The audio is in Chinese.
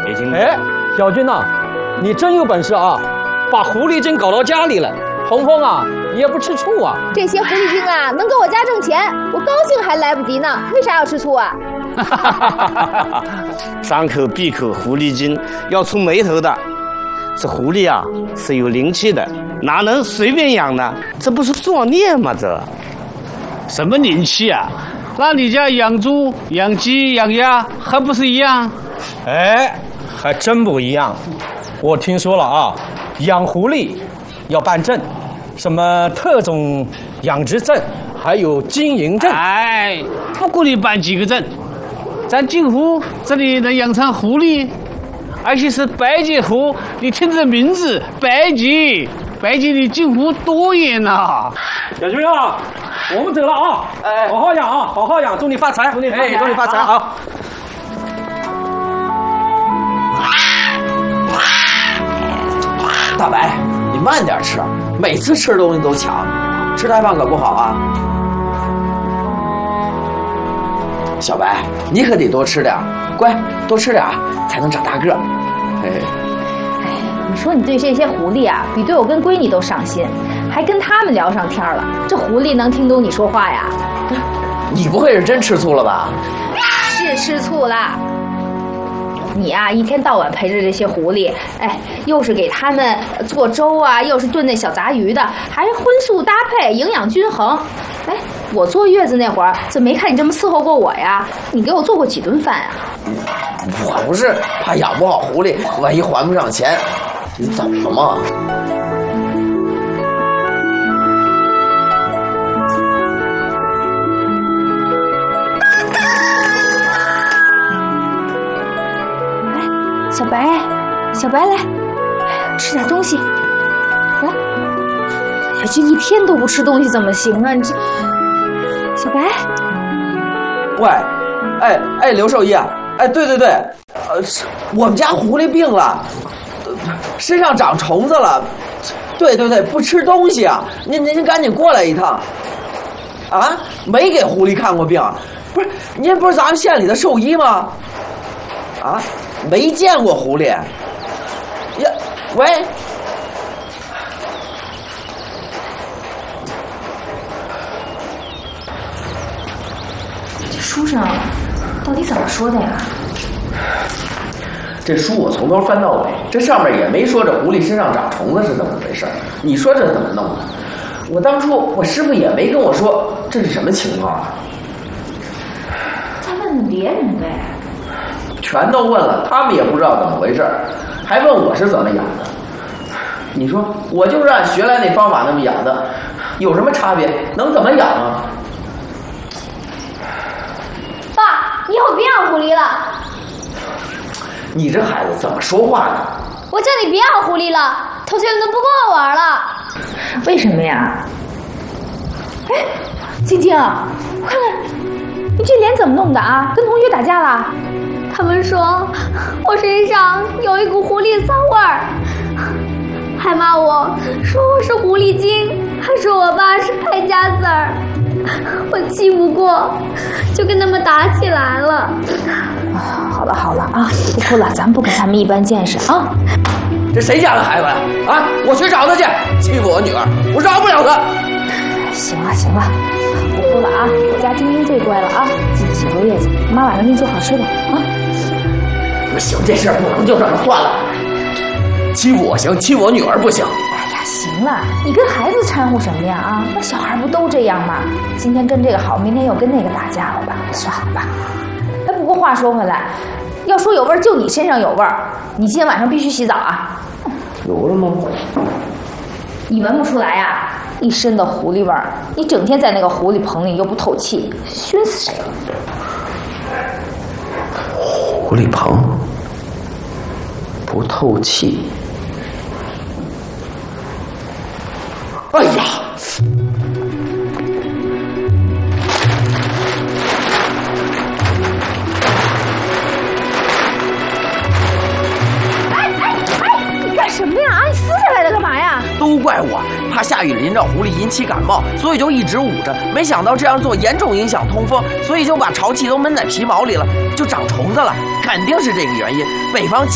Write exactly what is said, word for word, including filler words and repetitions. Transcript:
北京的。 哎，小军呐、啊，你真有本事啊，把狐狸精搞到家里了。红红啊，也不吃醋啊。 这些狐狸精啊，能给我家挣钱，我高兴还来不及呢，为啥要吃醋啊？ 伤口闭口狐狸精，要出眉头的。这狐狸啊是有灵气的，哪能随便养呢？这不是作孽吗？这什么灵气啊？那你家养猪、养鸡、养鸭还不是一样？ 哎，还真不一样。我听说了啊，养狐狸要办证，什么特种养殖证，还有经营证。 哎，不管你办几个证，咱锦湖这里能养成狐狸，而且是白吉湖。你听这名字，白吉，白吉离锦湖多远呐？ 小军啊，我们走了啊！哎，好好养啊，好好养，祝你发财，祝你发财，祝你发财啊！ 大白，你慢点吃，每次吃东西都抢，吃太胖可不好啊。小白，你可得多吃点，乖，多吃点才能长大个。哎， 哎，你说你对这些狐狸啊，比对我跟闺女都上心，还跟他们聊上天了。这狐狸能听懂你说话呀？ 你不会是真吃醋了吧？ 是吃醋啦。你啊，一天到晚陪着这些狐狸，哎，又是给他们做粥啊，又是炖那小杂鱼的，还荤素搭配，营养均衡。哎，我坐月子那会儿，怎么没看你这么伺候过我呀？你给我做过几顿饭啊？ 我不是怕养不好狐狸，万一还不上钱，你怎么了嘛？ 小白，小白来，吃点东西。来，哎，这一天都不吃东西怎么行啊？你这，小白， 喂，哎哎，刘兽医啊，哎，对对对，呃，我们家狐狸病了，身上长虫子了。对对对，不吃东西啊！您您您赶紧过来一趟。啊，没给狐狸看过病，不是？您不是咱们县里的兽医吗？啊？没见过狐狸呀？喂， 这书上到底怎么说的呀？ 这书我从头翻到尾，这上面也没说这狐狸身上长虫子是怎么回事。你说这怎么弄的？我当初我师傅也没跟我说这是什么情况啊。 再问问别人呗。 全都问了，他们也不知道怎么回事，还问我是怎么养的。你说，我就是按学来那方法那么养的，有什么差别？能怎么养啊？ 爸，以后别养狐狸了。 你这孩子怎么说话呢？ 我叫你别养狐狸了，同学们都不跟我玩了。为什么呀？哎，晶晶，我看看，你这脸怎么弄的啊？跟同学打架了？他们说我身上有一股狐狸骚味儿，还骂我说我是狐狸精，还说我爸是败家子儿。我气不过，就跟他们打起来了。好了好了啊，不哭了，咱们不跟他们一般见识啊。 这谁家的孩子呀？啊，我去找他去！欺负我女儿，我饶不了他。 行了行了，不哭了啊！我家晶晶最乖了啊，记得写作业去。妈晚上给你做好吃的啊。 不行，这事儿不能就这么算了。欺负我行，欺负我女儿不行。 哎呀，行了，你跟孩子掺和什么呀啊？那小孩不都这样吗？今天跟这个好，明天又跟那个打架了吧？算了吧。哎，不过话说回来，要说有味儿，就你身上有味儿。你今天晚上必须洗澡啊。 有了吗？ 你闻不出来呀、啊？一身的狐狸味儿，你整天在那个狐狸棚里又不透气，熏死谁了？ 狐狸棚不透气。哎呀！ 哎哎哎！你干什么呀？啊，你撕下来的干嘛呀？ 都怪我，怕下雨淋着狐狸引起感冒，所以就一直捂着。没想到这样做严重影响通风，所以就把潮气都闷在皮毛里了，就长虫子了。肯定是这个原因。北方